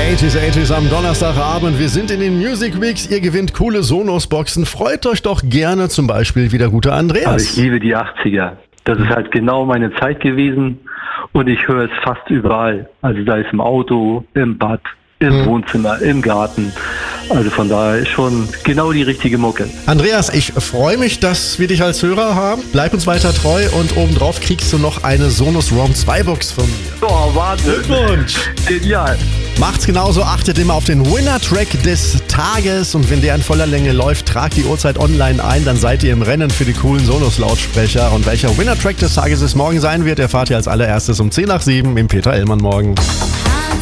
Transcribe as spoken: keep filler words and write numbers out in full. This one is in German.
achtziger, achtziger am Donnerstagabend. Wir sind in den Music Weeks. Ihr gewinnt coole Sonos-Boxen. Freut euch doch gerne, zum Beispiel wie der gute Andreas. Aber ich liebe die achtziger. Das ist halt genau meine Zeit gewesen und ich höre es fast überall. Also da ist im Auto, im Bad, im hm. Wohnzimmer, im Garten. Also von daher ist schon genau die richtige Mucke. Andreas, ich freue mich, dass wir dich als Hörer haben. Bleib uns weiter treu und obendrauf kriegst du noch eine Sonos Roam zwei Box von mir. Oh, Wahnsinn. Glückwunsch. Genial. Macht's genauso, achtet immer auf den Winner-Track des Tages und wenn der in voller Länge läuft, tragt die Uhrzeit online ein, dann seid ihr im Rennen für die coolen Sonos-Lautsprecher. Und welcher Winner-Track des Tages es morgen sein wird, erfahrt ihr als allererstes um zehn nach sieben im Peter Ellmann Morgen.